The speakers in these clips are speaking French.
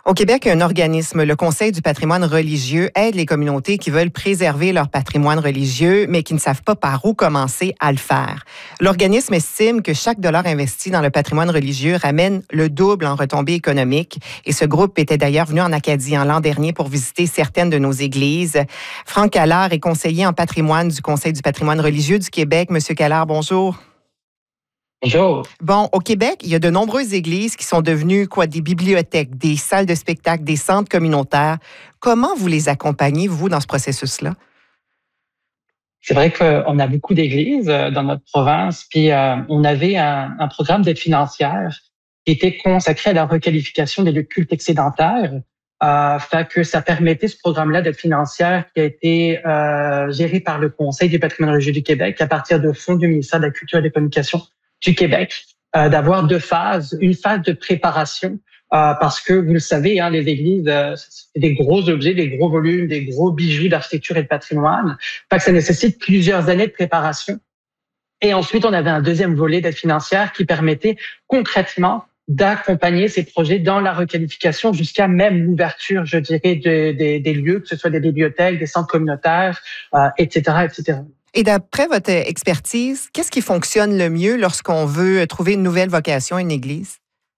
Au Québec, un organisme, le Conseil du patrimoine religieux, aide les communautés qui veulent préserver leur patrimoine religieux, mais qui ne savent pas par où commencer à le faire. L'organisme estime que chaque dollar investi dans le patrimoine religieux ramène le double en retombées économiques. Et ce groupe était d'ailleurs venu en Acadie l'an dernier pour visiter certaines de nos églises. Franck Allard est conseiller en patrimoine du Conseil du patrimoine religieux du Québec. Monsieur Allard, bonjour. Bonjour. Bon, au Québec, il y a de nombreuses églises qui sont devenues des bibliothèques, des salles de spectacle, des centres communautaires. Comment vous les accompagnez, vous, dans ce processus-là? C'est vrai qu'on a beaucoup d'églises dans notre province, puis on avait un programme d'aide financière qui était consacré à la requalification des lieux de culte excédentaires. Fait que ça permettait ce programme-là d'aide financière qui a été géré par le Conseil du patrimoine religieux du Québec à partir de fonds du ministère de la Culture et des Communications du Québec, d'avoir deux phases, une phase de préparation, parce que vous le savez, hein, les églises, c'est des gros objets, des gros volumes, des gros bijoux d'architecture et de patrimoine. Fait que ça nécessite plusieurs années de préparation. Et ensuite, on avait un deuxième volet d'aide financière qui permettait concrètement d'accompagner ces projets dans la requalification jusqu'à même l'ouverture, je dirais, des lieux, que ce soit des bibliothèques, des centres communautaires, etc., etc. Et d'après votre expertise, qu'est-ce qui fonctionne le mieux lorsqu'on veut trouver une nouvelle vocation à une église?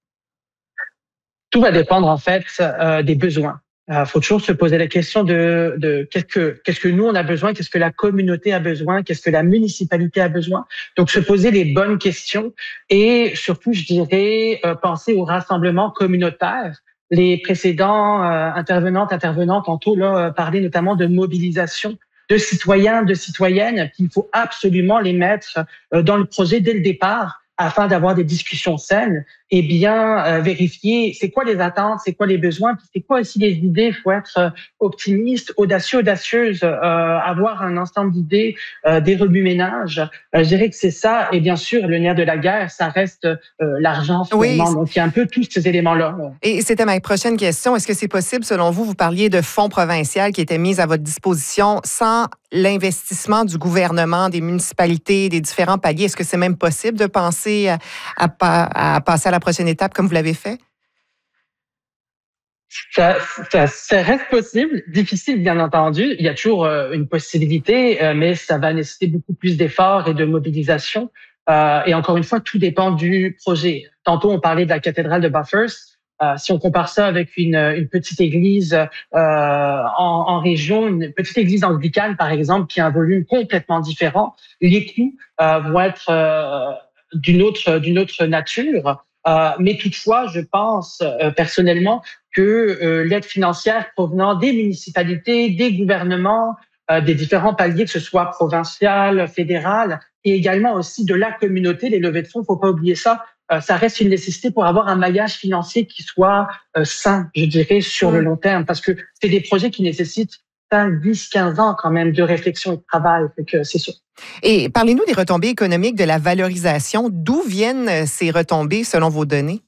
Tout va dépendre, en fait, des besoins. Faut toujours se poser la question de qu'est-ce que nous, on a besoin, qu'est-ce que la communauté a besoin, qu'est-ce que la municipalité a besoin. Donc, se poser les bonnes questions et surtout, je dirais, penser au rassemblement communautaire. Les précédents intervenants tantôt là, parlaient notamment de mobilisation de citoyens, de citoyennes, qu'il faut absolument les mettre dans le projet dès le départ afin d'avoir des discussions saines et bien vérifier c'est quoi les attentes, c'est quoi les besoins, puis c'est quoi aussi les idées. Il faut être optimiste, audacieux, audacieuse, avoir un ensemble d'idées, des remue-ménages. Je dirais que c'est ça. Et bien sûr, le nerf de la guerre, ça reste l'argent finalement. Oui. Donc, il y a un peu tous ces éléments-là. Et c'était ma prochaine question. Est-ce que c'est possible, selon vous, vous parliez de fonds provinciaux qui étaient mis à votre disposition sans l'investissement du gouvernement, des municipalités, des différents paliers? Est-ce que c'est même possible de penser à passer à la prochaine étape comme vous l'avez fait? Ça reste possible, difficile bien entendu. Il y a toujours une possibilité, mais ça va nécessiter beaucoup plus d'efforts et de mobilisation. Et encore une fois, tout dépend du projet. Tantôt, on parlait de la cathédrale de Bathurst. Si on compare ça avec une petite église en région, une petite église anglicane par exemple, qui a un volume complètement différent, les coûts vont être d'une autre nature. Mais toutefois, je pense personnellement que l'aide financière provenant des municipalités, des gouvernements, des différents paliers, que ce soit provincial, fédéral, et également aussi de la communauté, les levées de fonds, faut pas oublier ça. Ça reste une nécessité pour avoir un maillage financier qui soit sain, je dirais, sur le long terme, parce que c'est des projets qui nécessitent 5, 10, 15 ans quand même de réflexion et de travail. Donc, c'est sûr. Et parlez-nous des retombées économiques, de la valorisation. D'où viennent ces retombées selon vos données?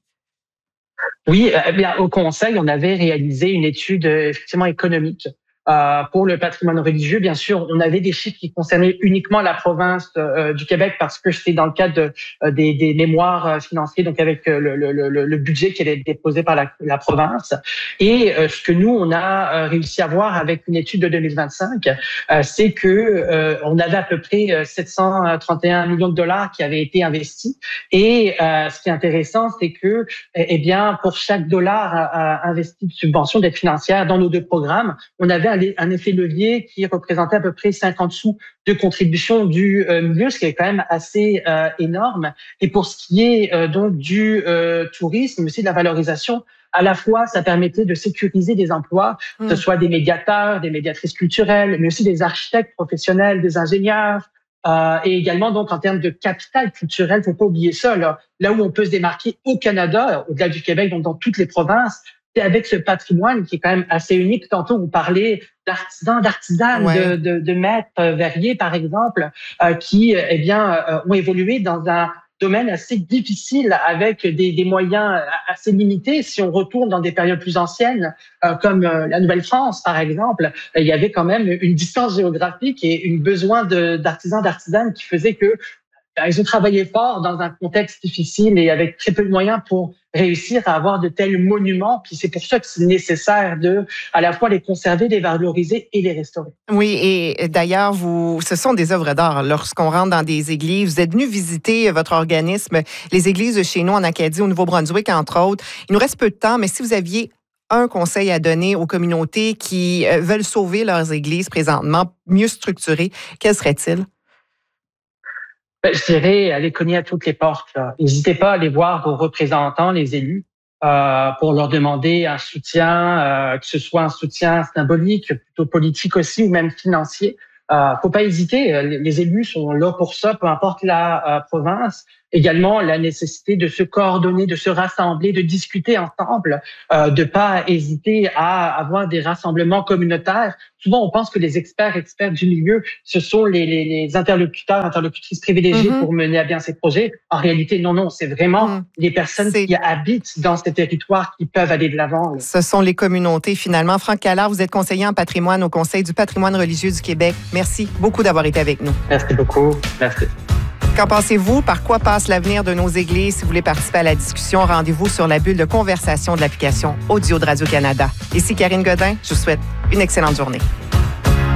Oui, bien, au Conseil, on avait réalisé une étude effectivement économique pour le patrimoine religieux. Bien sûr, on avait des chiffres qui concernaient uniquement la province du Québec parce que c'est dans le cadre des mémoires financiers, donc avec le budget qui est déposé par la province. Et ce que nous, on a réussi à voir avec une étude de 2025, c'est que on avait à peu près 731 millions de dollars qui avaient été investis. Et ce qui est intéressant, c'est que, eh bien, pour chaque dollar investi de subvention d'aide financière dans nos deux programmes, on avait un effet levier qui représentait à peu près 50 sous de contribution du milieu, ce qui est quand même assez énorme. Et pour ce qui est donc du tourisme, mais aussi de la valorisation, à la fois, ça permettait de sécuriser des emplois, que ce soit des médiateurs, des médiatrices culturelles, mais aussi des architectes professionnels, des ingénieurs, et également donc en termes de capital culturel, faut pas oublier ça, là où on peut se démarquer au Canada, au-delà du Québec, donc dans toutes les provinces, c'est avec ce patrimoine qui est quand même assez unique. Tantôt, vous parlez d'artisans, d'artisanes, Ouais. de maîtres verriers, par exemple, qui, eh bien, ont évolué dans un domaine assez difficile avec des moyens assez limités. Si on retourne dans des périodes plus anciennes, comme la Nouvelle-France, par exemple, il y avait quand même une distance géographique et un besoin d'artisans, d'artisanes qui faisait que ils ont travaillé fort dans un contexte difficile et avec très peu de moyens pour réussir à avoir de tels monuments. Puis c'est pour ça que c'est nécessaire de à la fois les conserver, les valoriser et les restaurer. Oui, et d'ailleurs, ce sont des œuvres d'art. Lorsqu'on rentre dans des églises, vous êtes venu visiter votre organisme, les églises de chez nous en Acadie, au Nouveau-Brunswick, entre autres. Il nous reste peu de temps, mais si vous aviez un conseil à donner aux communautés qui veulent sauver leurs églises présentement, mieux structurées, quel serait-il? Je dirais, allez cogner à toutes les portes. N'hésitez pas à aller voir vos représentants, les élus, pour leur demander un soutien, que ce soit un soutien symbolique, plutôt politique aussi, ou même financier. Faut pas hésiter. Les élus sont là pour ça, peu importe la province. Également, la nécessité de se coordonner, de se rassembler, de discuter ensemble, de pas hésiter à avoir des rassemblements communautaires. Souvent, on pense que les experts du milieu, ce sont les interlocutrices privilégiées pour mener à bien ces projets. En réalité, non, c'est vraiment les personnes qui habitent dans ces territoires qui peuvent aller de l'avant. Là. Ce sont les communautés, finalement. Franck Callard, vous êtes conseiller en patrimoine au Conseil du patrimoine religieux du Québec. Merci beaucoup d'avoir été avec nous. Merci beaucoup. Merci. Qu'en pensez-vous? Par quoi passe l'avenir de nos églises? Si vous voulez participer à la discussion, rendez-vous sur la bulle de conversation de l'application Audio de Radio-Canada. Ici Karine Godin, je vous souhaite une excellente journée.